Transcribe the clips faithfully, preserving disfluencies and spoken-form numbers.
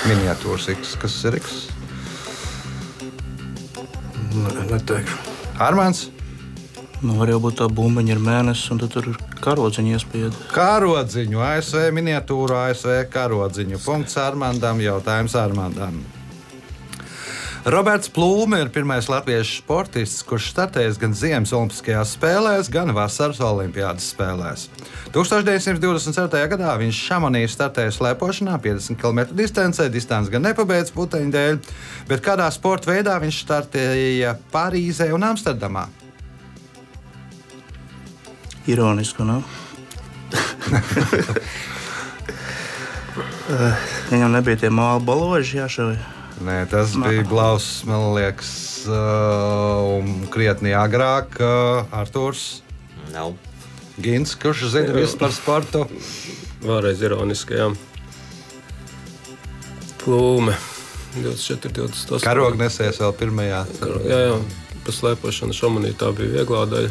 Miniatūras X. Kas ir X? Ne, neteikšu. Armāns? Nu, var jau būt tā bumbiņa ar mēnesi, un tad tur ir karodziņa iespieda. Karodziņu, A S V miniatūru, A S V karodziņu. Punkts Armandam, jautājums Armandam. Roberts Plūme ir pirmais latviešu sportists, kurš startējis gan ziemas olimpiskajās spēlēs, gan vasaras olimpiādas spēlēs. tūkstoš deviņsimt divdesmit ceturtajā gadā viņš Šamonī startēja slēpošanā piecdesmit kilometru distancē, distanci gan nepabeidz puteņu dēļ, bet kādā sporta veidā viņš startēja Parīzē un Amsterdamā? Ironiski, nu? Viņam nebija tie māla baloži jāšauj. Nē, tas no. bija Blauss, man liekas, un krietni agrāk. Artūrs? Nav. Gins, kurš zina visu par sportu? Vēlreiz ironiski, jā. Plūme. divdesmit četri, divdesmit osem. Karognesies vēl pirmajā. Jā, jā. Pa slēpošanu Šamonī tā bija vieglā daļa.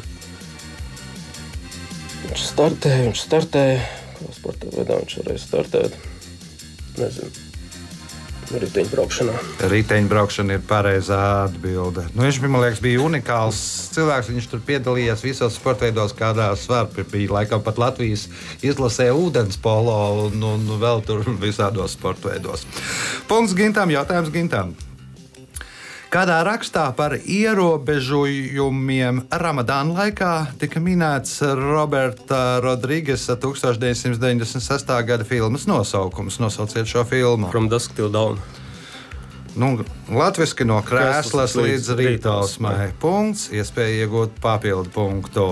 Viņš startēja, viņš startēja. Kā sporta veidā viņš varēja startēt? Nezinu. Riteņbraukšanā. Riteņbraukšana ir pareizā atbilde. Nu, viņš, man liekas, bija unikāls cilvēks. Viņš tur piedalījās visos sporta veidos, kādā var. Bija laikam pat Latvijas izlasē ūdens polo un, un vēl tur visādos sporta veidos. Punkts Gintam, jautājums Gintam. Kādā rakstā par ierobežojumiem Ramadāna laikā tika minēts Roberta Rodrigesa tūkstoš deviņsimt deviņdesmit sestā gada filmas nosaukums? Nosauciet šo filmu. From Dusk Till Dawn. Nu, latviski no krēslas līdz, līdz rītausmai. Punkts, iespēja iegūt papildu punktu.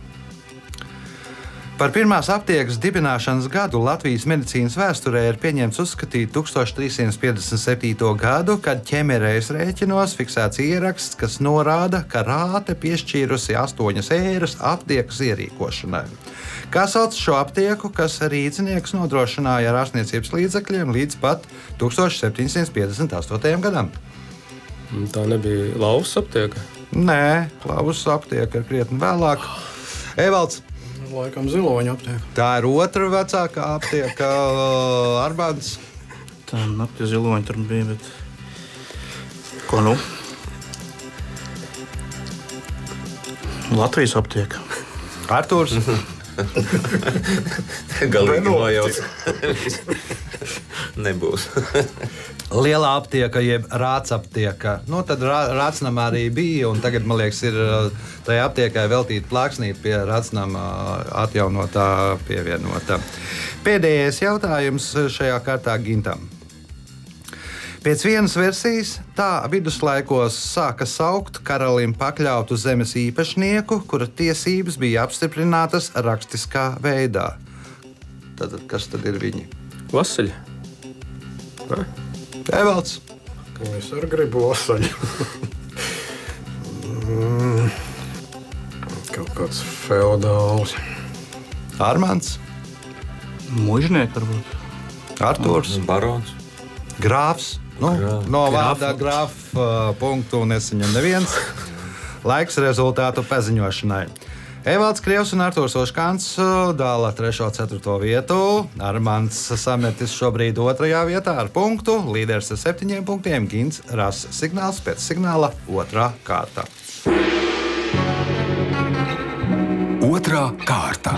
Par pirmās aptiekas dibināšanas gadu Latvijas medicīnas vēsturē ir pieņemts uzskatīt tūkstoš trīssimt piecdesmit septīto gadu, kad ķemerejas rēķinos fiksēts ieraksts, kas norāda, ka Rāte piešķīrusi astoņas ēras aptiekas ierīkošanai. Kā sauc šo aptieku, kas rīdzinieks nodrošināja ar ārstniecības līdzekļiem līdz pat tūkstoš septiņsimt piecdesmit astotajam gadam? Tā nebija Lauvas aptieka? Nē, Lauvas aptieka ir krietni vēlāk. Evalds? Laikam Ziloņa aptieka. Tā ir otra vecākā aptieka, Arbāns. Tā nakti Ziloņa tur bija, bet... Ko nu? Latvijas aptieka. Artūrs. Galīgi nojauts. Nebūs. Lielā aptieka, jeb rācaptieka. Nu, tad rācnamā arī bija, un tagad, man liekas, ir tajā aptiekai veltīta plāksnīte pie rācnamā atjaunotā pievienota. Pēdējais jautājums šajā kārtā Gintam. Pēc vienas versijas tā viduslaikos sāka saukt karalim pakļautu zemes īpašnieku, kura tiesības bija apstiprinātas rakstiskā veidā. Tad, kas tad ir viņi? Vasaļi. Ne? Evalds. Es arī gribu vasaļu. Kaut kāds feodāls. Armāns. Mužnieki varbūt. Artūrs. Barons. Grāfs. Nu, Grāf. no vārdā grāfa uh, punktu nesaņem neviens. Laiks rezultātu paziņošanai. Evalds Krievs un Artūrs Oškāns dala trešo ceturto vietu. Armāns sametis šobrīd otrajā vietā ar punktu. Līderis ar septiņiem punktiem. Gins Rass. Signāls pēc signāla otrā kārta. Otrā kārta.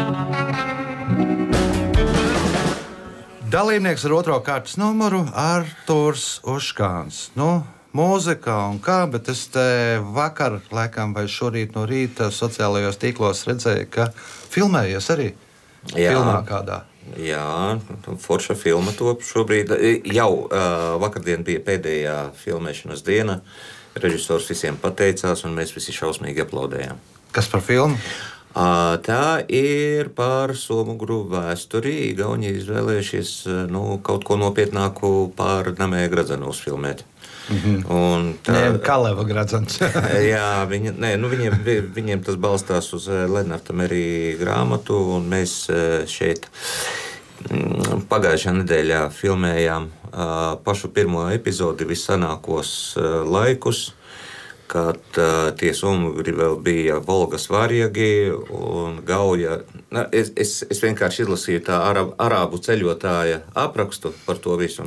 Dalībnieks ar otro kārtas numuru Artūrs Oškāns. Nu, mūzika un kā, bet es te vakar, laikam, vai šorīt no rīta sociālajos tīklos redzēju, ka filmējies arī Jā. filmā kādā. Jā, forša filma top šobrīd. Jau uh, vakardien bija pēdējā filmēšanas diena. Režisors visiem pateicās, un mēs visi šausmīgi aplaudējām. Kas par filmu? Uh, tā ir par Somugru vēsturi. Igauni izvēlējušies nu, kaut ko nopietnāku par Namēja Gradzanovs filmēt. Mm-hmm. Tā, nē, Kaleva Gradzans. jā, viņa, nē, nu viņiem, viņiem tas balstās uz Lenarta Merī grāmatu, un mēs šeit pagājušā nedēļā filmējām pašu pirmo epizodi vissanākos laikus, kad uh, tie Somugri vēl bija Volgas varjagi un gauja. Na, es, es, es vienkārši izlasīju tā arab, arābu ceļotāja aprakstu par to visu.